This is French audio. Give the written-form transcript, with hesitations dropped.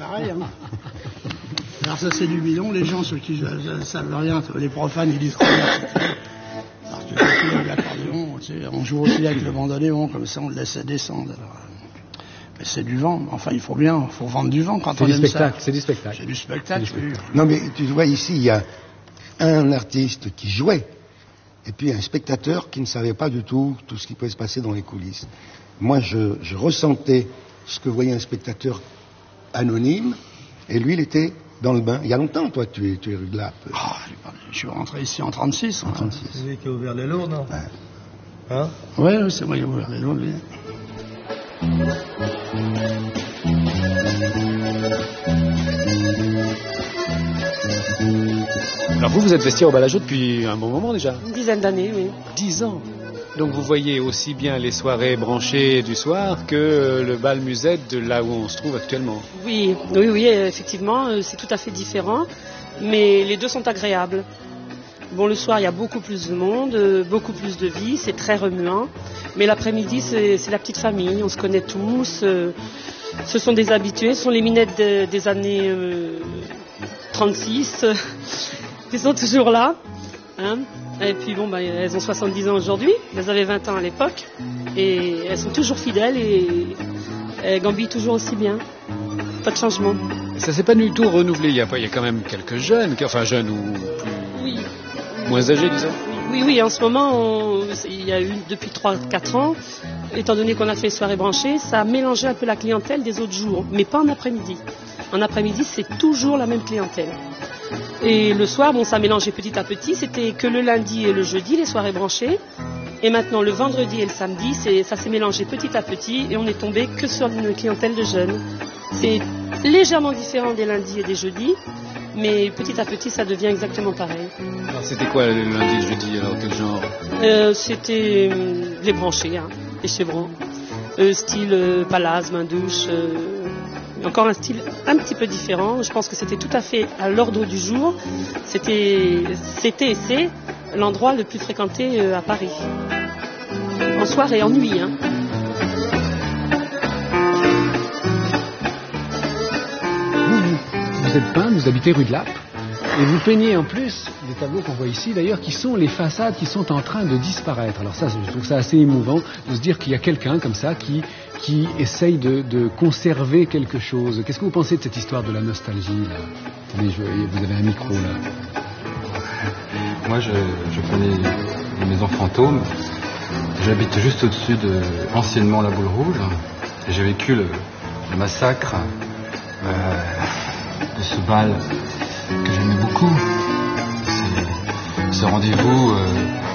pareil. Hein. Alors ça c'est du bidon, les gens, ceux qui ne savent rien, les profanes, ils disent rien. Parce que l'accordéon, on joue aussi avec le bandoneon, comme ça on le laisse descendre. Alors, mais c'est du vent, enfin il faut vendre du vent quand on aime ça. C'est du spectacle. C'est du spectacle, oui. Non mais tu vois ici, il y a un artiste qui jouait, et puis un spectateur qui ne savait pas du tout ce qui pouvait se passer dans les coulisses. Moi je ressentais ce que voyait un spectateur anonyme, et lui il était dans le bain. Il y a longtemps, toi, tu es rue de Lappe. Je suis rentré ici en 36. En 36. C'est lui qui a ouvert les Lourdes, non? Ouais. Hein? Oui, c'est moi qui ai ouvert les Lourdes. Alors vous êtes vestiaire au Balageau depuis un bon moment déjà? Une dizaine d'années, oui. 10 ans. Donc vous voyez aussi bien les soirées branchées du soir que le bal musette de là où on se trouve actuellement. Oui, effectivement, c'est tout à fait différent, mais les deux sont agréables. Bon, le soir, il y a beaucoup plus de monde, beaucoup plus de vie, c'est très remuant, mais l'après-midi, c'est la petite famille, on se connaît tous, ce sont des habitués, ce sont les minettes des années 36, qui sont toujours là, hein. Et puis bon, elles ont 70 ans aujourd'hui, elles avaient 20 ans à l'époque, et elles sont toujours fidèles et elles gambillent toujours aussi bien. Pas de changement. Ça s'est pas du tout renouvelé, il y a quand même quelques jeunes, enfin jeunes ou plus... moins âgés, disons. Oui, en ce moment, il y a eu depuis 3-4 ans, étant donné qu'on a fait les soirées branchées, ça a mélangé un peu la clientèle des autres jours, mais pas en après-midi. En après-midi, c'est toujours la même clientèle. Et le soir, ça a mélangé petit à petit. C'était que le lundi et le jeudi, les soirées branchées. Et maintenant, le vendredi et le samedi, ça s'est mélangé petit à petit. Et on est tombé que sur une clientèle de jeunes. C'est légèrement différent des lundis et des jeudis. Mais petit à petit, ça devient exactement pareil. Alors, c'était quoi le lundi et le jeudi? Alors, quel genre? C'était les branchés, hein, les chevrons. Style palace, main-douche... encore un style un petit peu différent. Je pense que c'était tout à fait à l'ordre du jour. C'était et c'est l'endroit le plus fréquenté à Paris. En soirée, en nuit. Hein. Vous êtes peintre, vous habitez rue de Lappe. Et vous peignez en plus des tableaux qu'on voit ici, d'ailleurs, qui sont les façades qui sont en train de disparaître. Alors ça, je trouve ça assez émouvant de se dire qu'il y a quelqu'un comme ça qui essaye de conserver quelque chose. Qu'est-ce que vous pensez de cette histoire de la nostalgie là? Attendez, vous avez un micro là. Moi, je connais les maisons fantômes. J'habite juste au-dessus de, anciennement, la Boule Rouge. J'ai vécu le massacre de ce bal que j'aimais beaucoup. Ce rendez-vous